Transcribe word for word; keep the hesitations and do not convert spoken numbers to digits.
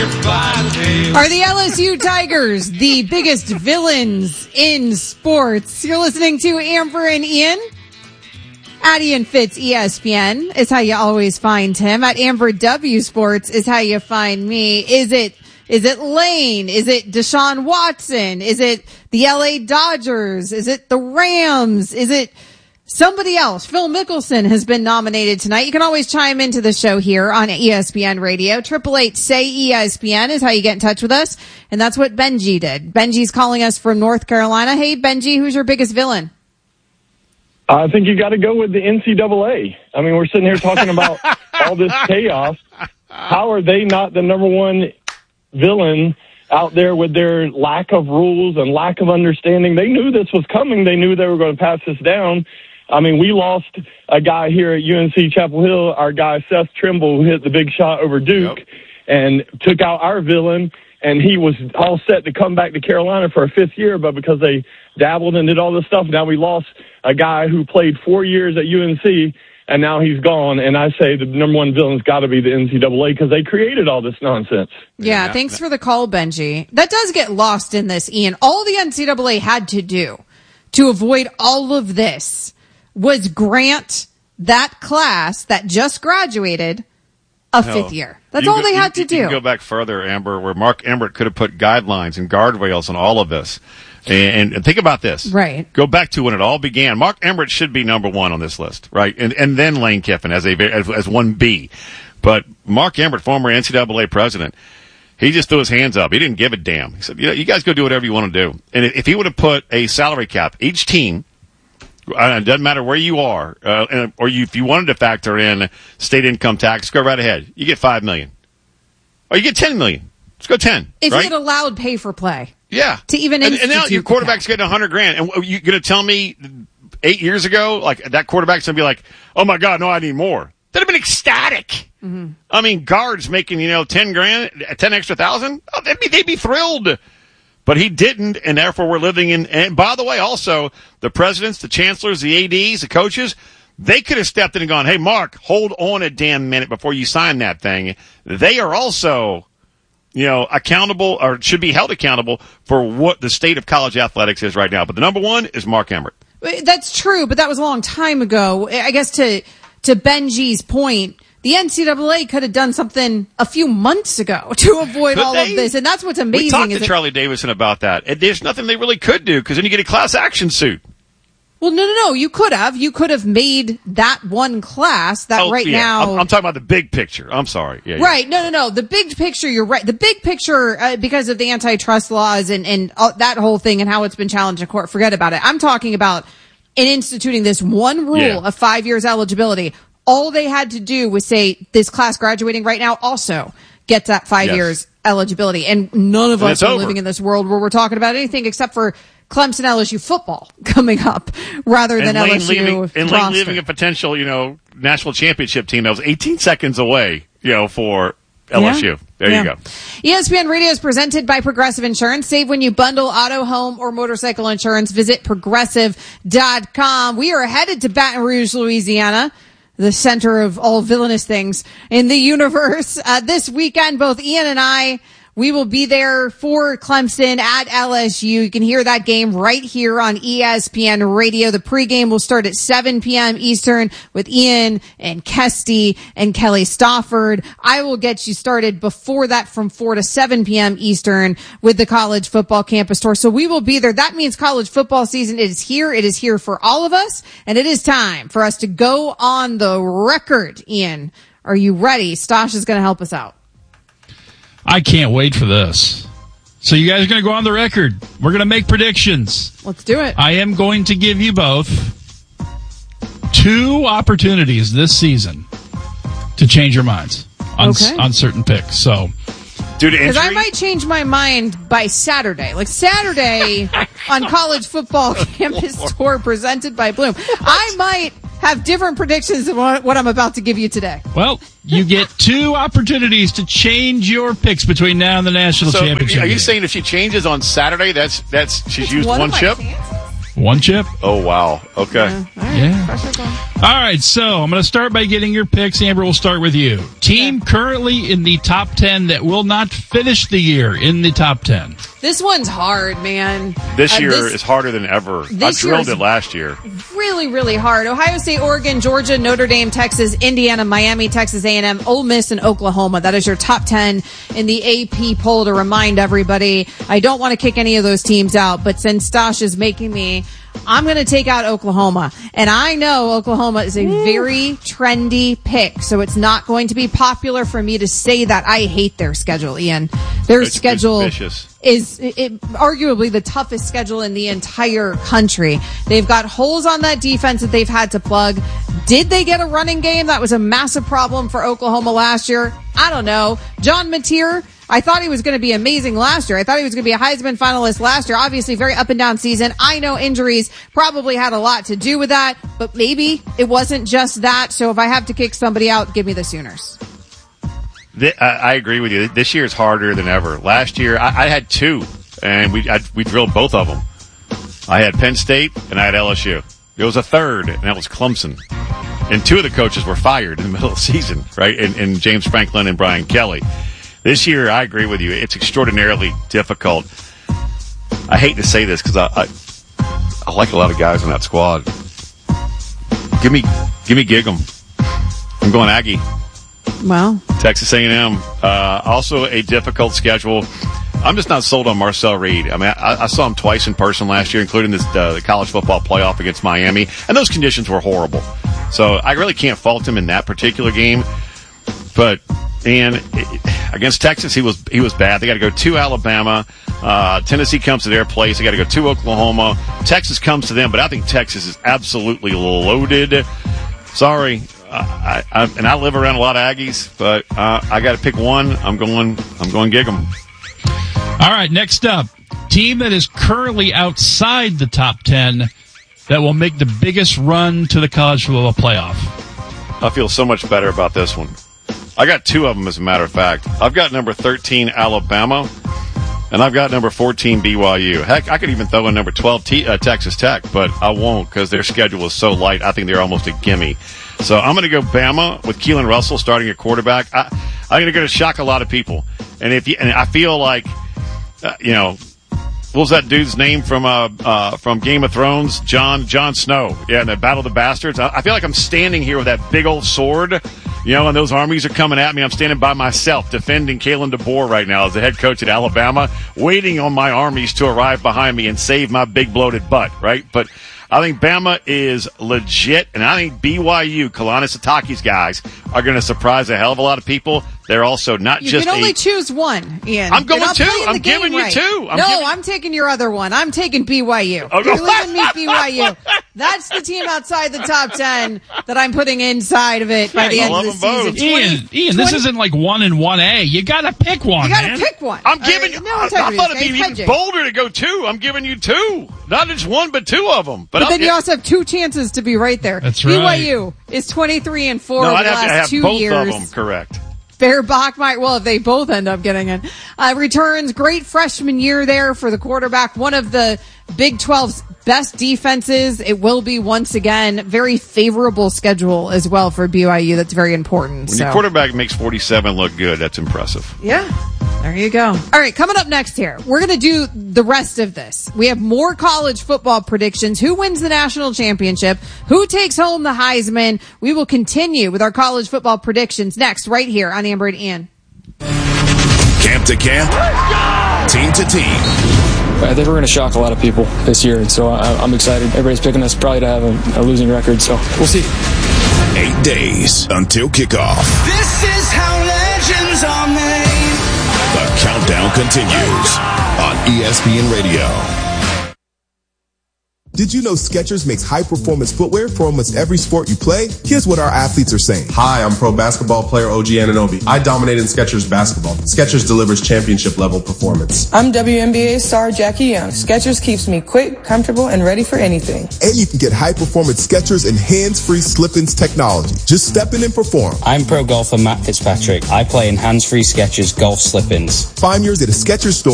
Are the L S U Tigers the biggest villains in sports? You're listening to Amber and Ian. At Ian Fitz E S P N is how you always find him. At Amber W Sports is how you find me. Is it Is it Lane? Is it Deshaun Watson? Is it the L A Dodgers? Is it the Rams? Is it somebody else? Phil Mickelson has been nominated tonight. You can always chime into the show here on E S P N Radio. Triple eight say E S P N is how you get in touch with us. And that's what Benji did. Benji's calling us from North Carolina. Hey, Benji, who's your biggest villain? I think you got to go with the N C double A. I mean, we're sitting here talking about all this chaos. How are they not the number one villain out there with their lack of rules and lack of understanding? They knew this was coming. They knew they were going to pass this down. I mean, we lost a guy here at U N C Chapel Hill, our guy Seth Trimble, who hit the big shot over Duke yep. and took out our villain, and he was all set to come back to Carolina for a fifth year, but because they dabbled and did all this stuff, now we lost a guy who played four years at U N C, and now he's gone. And I say the number one villain's got to be the N C double A because they created all this nonsense. Yeah, yeah, thanks for the call, Benji. That does get lost in this, Ian. All the N C double A had to do to avoid all of this was grant that class that just graduated a Hell, fifth year. That's all go, they had you, to do. You can go back further, Amber, where Mark Emmert could have put guidelines and guardrails on all of this. And, and think about this. Right. Go back to when it all began. Mark Emmert should be number one on this list, right? And and then Lane Kiffin as a as, as one B. But Mark Emmert, former N C double A president, he just threw his hands up. He didn't give a damn. He said, "You know, you guys go do whatever you want to do." And if he would have put a salary cap, each team, uh, it doesn't matter where you are, uh, and, or you, if you wanted to factor in state income tax, go right ahead. You get five million, or you get ten million. Let's go ten. If right? you had allowed pay for play. Yeah. To even and, and now your quarterback's getting a hundred grand. And you're going to tell me eight years ago, like that quarterback's going to be like, oh my God, no, I need more. They'd have been ecstatic. Mm-hmm. I mean, guards making, you know, ten grand, ten extra thousand. Oh, they'd be, they'd be thrilled. But he didn't. And therefore we're living in, and by the way, also the presidents, the chancellors, the A Ds, the coaches, they could have stepped in and gone, hey, Mark, hold on a damn minute before you sign that thing. They are also, you know, accountable or should be held accountable for what the state of college athletics is right now. But the number one is Mark Emmert. That's true, but that was a long time ago. I guess to to Benji's point, the N C double A could have done something a few months ago to avoid Could all they? of this, and that's what's amazing. We talked is to it, Charlie Davidson about that. And there's nothing they really could do because then you get a class action suit. Well, no, no, no. You could have. You could have made that one class that oh, right yeah. now. I'm, I'm talking about the big picture. I'm sorry. Yeah, right. Yeah. No, no, no. The big picture, you're right. The big picture, uh, because of the antitrust laws and, and uh, that whole thing and how it's been challenged in court, forget about it. I'm talking about in instituting this one rule yeah. of five years eligibility. All they had to do was say this class graduating right now also gets that five yes. years eligibility. And none of and us are over. living in this world where we're talking about anything except for Clemson L S U football coming up rather than and Lane L S U leaving, and roster. Lane leaving a potential, you know, national championship team that was eighteen seconds away, you know, for L S U. Yeah. There yeah. you go. E S P N Radio is presented by Progressive Insurance. Save when you bundle auto, home, or motorcycle insurance. Visit progressive dot com. We are headed to Baton Rouge, Louisiana, the center of all villainous things in the universe. Uh, this weekend, both Ian and I, we will be there for Clemson at L S U. You can hear that game right here on E S P N Radio. The pregame will start at seven p.m. Eastern with Ian and Kesty and Kelly Stafford. I will get you started before that from four to seven p.m. Eastern with the college football campus tour. So we will be there. That means college football season is here. It is here for all of us. And it is time for us to go on the record. Ian, are you ready? Stosh is going to help us out. I can't wait for this. So you guys are going to go on the record. We're going to make predictions. Let's do it. I am going to give you both two opportunities this season to change your minds on, okay. on certain picks. So, because I might change my mind by Saturday. Like Saturday on College Football Campus Tour presented by Bloom. I might have different predictions than what I'm about to give you today. Well, you get two opportunities to change your picks between now and the national so championship. Are you game. saying if she changes on Saturday, that's that's she's it's used one, one chip? Chances. One chip? Oh wow. Okay. Yeah. All right. Yeah. Pressure's on. All right, so I'm going to start by getting your picks. Amber, we'll start with you. Team currently in the top ten that will not finish the year in the top ten. This one's hard, man. This year uh, this, is harder than ever. I drilled it last year. Really, really hard. Ohio State, Oregon, Georgia, Notre Dame, Texas, Indiana, Miami, Texas A and M, Ole Miss, and Oklahoma. That is your top ten in the A P poll to remind everybody. I don't want to kick any of those teams out, but since Stosh is making me, I'm going to take out Oklahoma. And I know Oklahoma is a very trendy pick, so it's not going to be popular for me to say that. I hate their schedule, Ian. Their It's- schedule it's vicious. is it, it, arguably the toughest schedule in the entire country. They've got holes on that defense that they've had to plug. Did they get a running game? That was a massive problem for Oklahoma last year. I don't know. John Mateer, I thought he was going to be amazing last year. I thought he was going to be a Heisman finalist last year. Obviously, very up and down season. I know injuries probably had a lot to do with that, but maybe it wasn't just that. So if I have to kick somebody out, give me the Sooners. Th- I I agree with you. This year is harder than ever. Last year, I, I had two, and we I, we drilled both of them. I had Penn State, and I had L S U. There was a third, and that was Clemson. And two of the coaches were fired in the middle of the season, right? And, and James Franklin and Brian Kelly. This year, I agree with you. It's extraordinarily difficult. I hate to say this because I, I I like a lot of guys in that squad. Give me give me Gig'em. I'm going Aggie. Well, Texas A and M. Uh, also a difficult schedule. I'm just not sold on Marcel Reed. I mean, I, I saw him twice in person last year, including this uh, the college football playoff against Miami, and those conditions were horrible. So I really can't fault him in that particular game. But and it, against Texas, he was he was bad. They got to go to Alabama. Uh, Tennessee comes to their place. They got to go to Oklahoma. Texas comes to them, but I think Texas is absolutely loaded. Sorry. I, I, and I live around a lot of Aggies, but uh, I got to pick one. I'm going. I'm going Gig'em. All right, next up, team that is currently outside the top ten that will make the biggest run to the college football playoff. I feel so much better about this one. I got two of them, as a matter of fact. I've got number thirteen Alabama, and I've got number fourteen B Y U. Heck, I could even throw in number twelve T, uh, Texas Tech, but I won't because their schedule is so light. I think they're almost a gimme. So I'm going to go Bama with Keelan Russell starting at quarterback. I, I'm going to shock a lot of people, and if you, and I feel like, uh, you know, what was that dude's name from uh, uh, from Game of Thrones? John John Snow. Yeah, in the Battle of the Bastards. I, I feel like I'm standing here with that big old sword, you know, and those armies are coming at me. I'm standing by myself defending Kalen DeBoer right now as the head coach at Alabama, waiting on my armies to arrive behind me and save my big bloated butt, right? But I think Bama is legit, and I think B Y U, Kalani Sitake's guys, are going to surprise a hell of a lot of people. They're also not you just can only a, choose one, Ian. I'm going You're not two. playing I'm the game giving you right. two. I'm no, giving- I'm taking your other one. I'm taking B Y U. Oh, no. You're leaving me B Y U. That's the team outside the top ten that I'm putting inside of it by the I end love of the them both. season. Ian, twenty, Ian, this twenty isn't like one and one A. You got to pick one, You got man. to pick one. I'm All giving right, you. no I, I integrity, thought it'd okay? be even Hedging. bolder to go two. I'm giving you two, not just one, but two of them. But, But I'll then you get- also have two chances to be right there. That's B Y right. U is twenty-three and four no, over I'd the have last to have two both years. of them correct. Bear Bachmeier, well, if they both end up getting it. Uh, returns, great freshman year there for the quarterback. One of the Big twelve's best defenses. It will be once again. Very favorable schedule as well for B Y U. That's very important. When so. your quarterback makes forty-seven look good, that's impressive. Yeah. There you go. All right, coming up next here, we're going to do the rest of this. We have more college football predictions. Who wins the national championship? Who takes home the Heisman? We will continue with our college football predictions next, right here on Amber and Ian. Camp to camp, team to team. I think we're going to shock a lot of people this year, and so I, I'm excited. Everybody's picking us probably to have a, a losing record, so we'll see. Eight days until kickoff. This is how legends are made. The countdown continues on E S P N Radio. Did you know Skechers makes high-performance footwear for almost every sport you play? Here's what our athletes are saying. Hi, I'm pro basketball player O G Anunoby. I dominate in Skechers basketball. Skechers delivers championship-level performance. I'm W N B A star Jackie Young. Skechers keeps me quick, comfortable, and ready for anything. And you can get high-performance Skechers and hands-free slip-ins technology. Just step in and perform. I'm pro golfer Matt Fitzpatrick. I play in hands-free Skechers golf slip-ins. Find yours at a Skechers store